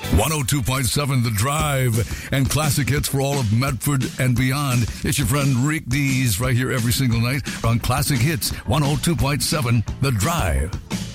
102.7 The Drive and classic hits for all of Medford and beyond. It's your friend Rick Dees right here every single night on Classic Hits 102.7 The Drive.